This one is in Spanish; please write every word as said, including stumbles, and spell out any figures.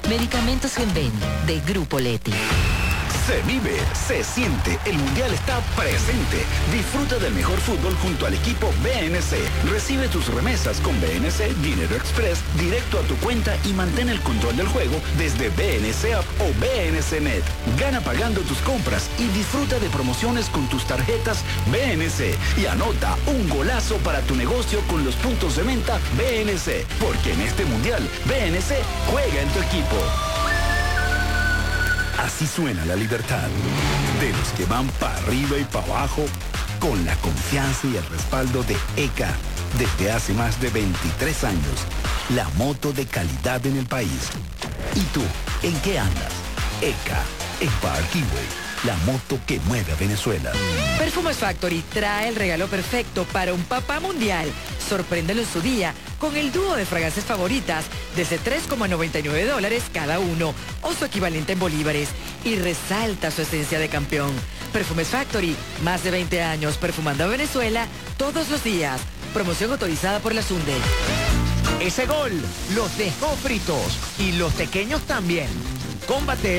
Medicamentos Genven de Grupo Leti. Se vive, se siente, el Mundial está presente. Disfruta del mejor fútbol junto al equipo B N C. Recibe tus remesas con B N C Dinero Express directo a tu cuenta y mantén el control del juego desde B N C App o B N C Net. Gana pagando tus compras y disfruta de promociones con tus tarjetas B N C. Y anota un golazo para tu negocio con los puntos de venta B N C. Porque en este Mundial, B N C juega en tu equipo. Así suena la libertad de los que van para arriba y para abajo con la confianza y el respaldo de E C A desde hace más de veintitrés años. La moto de calidad en el país. ¿Y tú, en qué andas? E C A, Spark E-Way, la moto que mueve a Venezuela. Perfumes Factory trae el regalo perfecto para un papá mundial. Sorpréndelo en su día con el dúo de fragancias favoritas desde tres coma noventa y nueve dólares cada uno o su equivalente en bolívares y resalta su esencia de campeón. Perfumes Factory, más de veinte años perfumando a Venezuela todos los días. Promoción autorizada por la SUNDE. Ese gol los dejó fritos y los pequeños también. Cómbate